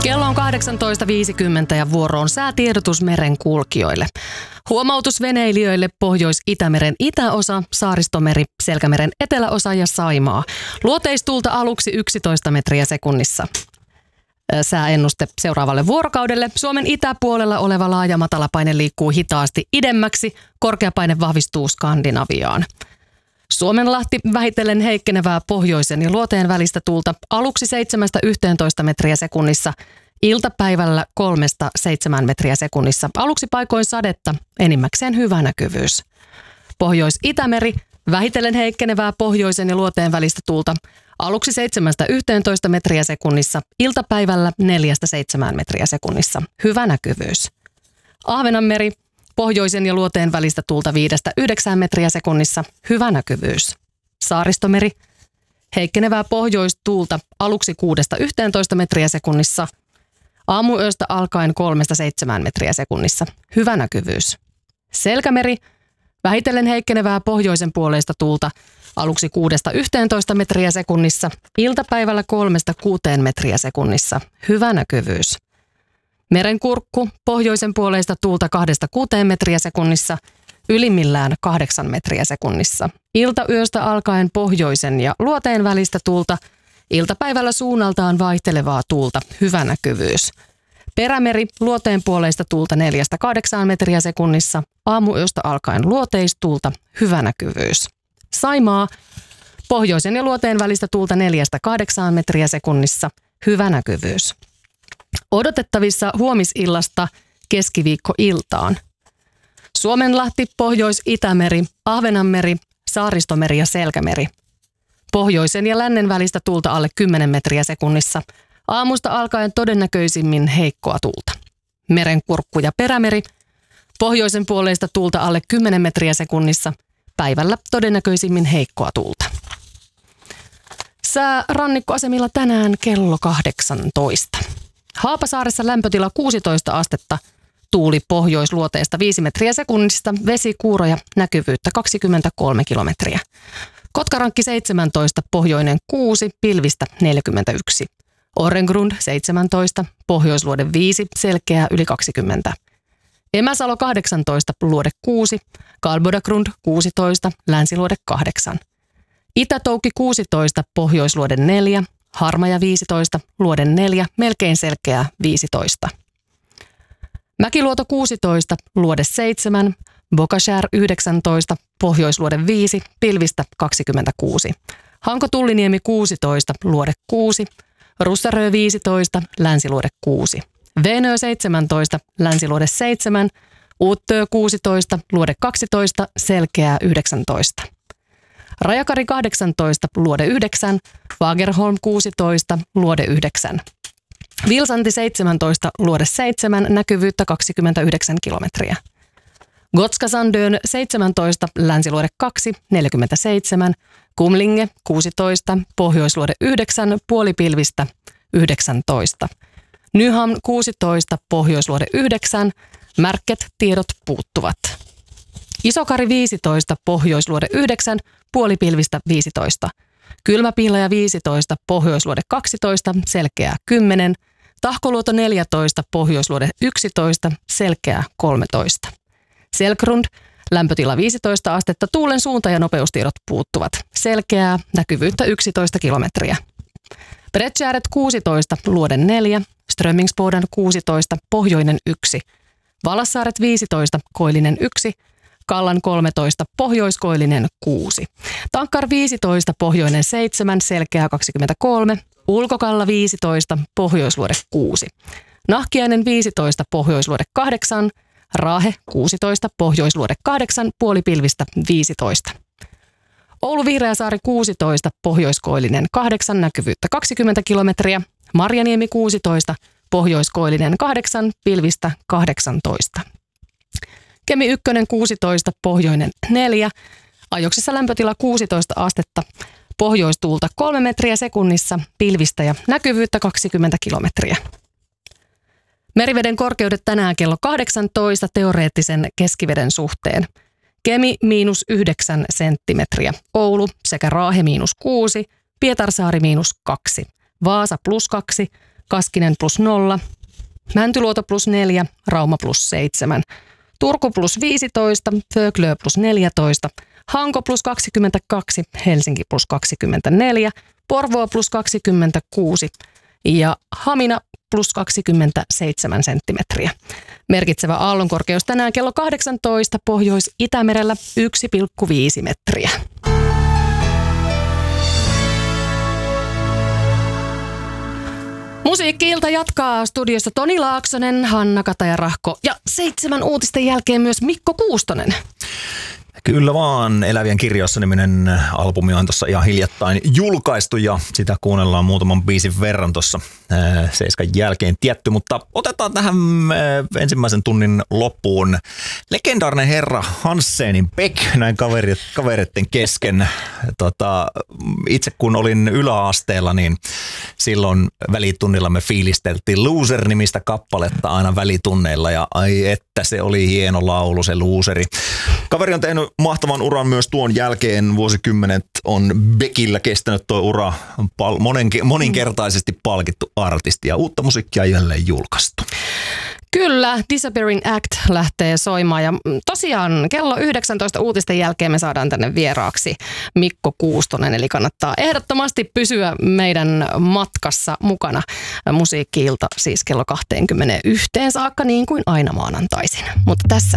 Kello on 18.50 ja vuoro on säätiedotus merenkulkijoille. Huomautus veneilijöille Pohjois-Itämeren itäosa, Saaristomeri, Selkämeren eteläosa ja Saimaa. Luoteistuulta aluksi 11 metriä sekunnissa. Sääennuste seuraavalle vuorokaudelle. Suomen itäpuolella oleva laaja matalapaine liikkuu hitaasti idemmäksi. Korkeapaine vahvistuu Skandinaviaan. Suomenlahti vähitellen heikkenevää pohjoisen ja luoteen välistä tuulta aluksi 7-11 metriä sekunnissa, iltapäivällä 3-7 metriä sekunnissa. Aluksi paikoin sadetta, enimmäkseen hyvä näkyvyys. Pohjois-Itämeri vähitellen heikkenevää pohjoisen ja luoteen välistä tuulta aluksi 7-11 metriä sekunnissa, iltapäivällä 4-7 metriä sekunnissa. Hyvä näkyvyys. Ahvenanmeri pohjoisen ja luoteen välistä tuulta 5-9 metriä sekunnissa. Hyvä näkyvyys. Saaristomeri heikkenevää pohjoistuulta aluksi 6-11 metriä sekunnissa. Aamuyöstä alkaen 3-7 metriä sekunnissa. Hyvä näkyvyys. Selkämeri vähitellen heikkenevää pohjoisen puoleista tuulta aluksi 6-11 metriä sekunnissa. Iltapäivällä 3-6 metriä sekunnissa. Hyvä näkyvyys. Merenkurkku pohjoisen puoleista tuulta 2-6 metriä sekunnissa, ylimmillään 8 metriä sekunnissa. Iltayöstä alkaen pohjoisen ja luoteen välistä tuulta, iltapäivällä suunnaltaan vaihtelevaa tuulta, hyvä näkyvyys. Perämeri luoteen puoleista tuulta 4-8 metriä sekunnissa, aamuyöstä alkaen luoteistuulta, hyvä näkyvyys. Saimaa pohjoisen ja luoteen välistä tuulta 4-8 metriä sekunnissa, hyvä näkyvyys. Odotettavissa huomisillasta keskiviikkoiltaan. Suomenlahti, Pohjois-Itämeri, Ahvenanmeri, Saaristomeri ja Selkämeri. Pohjoisen ja lännen välistä tuulta alle 10 metriä sekunnissa. Aamusta alkaen todennäköisimmin heikkoa tuulta. Merenkurkku ja Perämeri. Pohjoisen puoleista tuulta alle 10 metriä sekunnissa. Päivällä todennäköisimmin heikkoa tuulta. Sää rannikkoasemilla tänään kello 18. Haapasaaressa lämpötila 16 astetta, tuuli pohjoisluoteesta 5 metriä sekunnista, vesikuuroja, näkyvyyttä 23 kilometriä. Kotkarankki 17, pohjoinen 6, pilvistä 41. Orrengrund 17, pohjoisluode 5, selkeää yli 20. Emäsalo 18, luode 6, Kalbodagrund 16, länsiluode 8. Itätoukki 16, pohjoisluode 4, Harmaja 15, luode 4, melkein selkeää 15. Mäkiluoto 16, luode 7, Bokashär 19, pohjoisluode 5, pilvistä 26. Hanko-Tulliniemi 16, luode 6, Russarö 15, länsiluode 6. Veenö 17, länsiluode 7, Uuttö 16, luode 12, selkeää 19. Rajakari 18, luode 9, Fagerholm 16, luode 9. Vilsanti 17, luode 7, näkyvyyttä 29 kilometriä. Gotskasandön 17, länsiluode 2, 47, Kumlinge 16, pohjoisluode 9, puolipilvistä 19. Nyham 16, pohjoisluode 9, Märket tiedot puuttuvat. Isokari 15, pohjoisluode 9, puolipilvistä 15. Kylmäpihlaja 15, pohjoisluode 12, selkeää 10. Tahkoluoto 14, pohjoisluode 11, selkeää 13. Selkrund, lämpötila 15 astetta, tuulen suunta ja nopeustiedot puuttuvat. Selkeää, näkyvyyttä 11 kilometriä. Bredtjäret 16, luode 4, Strömmingsboden 16, pohjoinen 1. Valassaaret 15, koillinen 1. Kallan 13, pohjoiskoillinen 6. Tankkar 15, pohjoinen 7, selkeää 23. Ulkokalla 15, pohjoisluode 6. Nahkiainen 15, pohjoisluode 8. Raahe 16, pohjoisluode 8, puolipilvistä 15. Oulu Vihreäsaari 16, pohjoiskoillinen 8, näkyvyyttä 20 kilometriä. Marjaniemi 16, pohjoiskoillinen 8, pilvistä 18. Kemi 1 16, pohjoinen 4, ajoksissa lämpötila 16 astetta, pohjoistuulta 3 metriä sekunnissa, pilvistä ja näkyvyyttä 20 kilometriä. Meriveden korkeudet tänään kello 18 teoreettisen keskiveden suhteen. Kemi -9 senttimetriä, Oulu sekä Raahe -6, Pietarsaari -2, Vaasa +2, Kaskinen +0, Mäntyluoto +4, Rauma +7, Turku +15, Föglö +14, Hanko +22, Helsinki +24, Porvoo +26 ja Hamina +27 senttimetriä. Merkitsevä aallonkorkeus tänään kello 18 Pohjois-Itämerellä 1,5 metriä. Musiikki-ilta jatkaa studiossa Toni Laaksonen, Hanna Katajarahko ja 7 uutisten jälkeen myös Mikko Kuustonen. Kyllä vaan, Elävien kirjoissa -niminen albumi on tuossa ihan hiljattain julkaistu ja sitä kuunnellaan muutaman biisin verran tuossa 7 jälkeen tietty, mutta otetaan tähän ensimmäisen tunnin loppuun legendaarinen herra Hansenin Beck näin kavereiden kesken. Itse kun olin yläasteella, niin silloin välitunnilla me fiilisteltiin Loser-nimistä kappaletta aina välitunneilla ja ai että se oli hieno laulu se Loseri. Kaveri on tehnyt mahtavan uran myös tuon jälkeen. Vuosikymmenet on Beckillä kestänyt tuo ura. Moninkertaisesti palkittu artisti ja uutta musiikkia jälleen julkaistu. Kyllä, Disappearing Act lähtee soimaan ja tosiaan kello 19 uutisten jälkeen me saadaan tänne vieraaksi Mikko Kuustonen, eli kannattaa ehdottomasti pysyä meidän matkassa mukana. Musiikki-ilta siis kello 21 saakka niin kuin aina maanantaisin, mutta tässä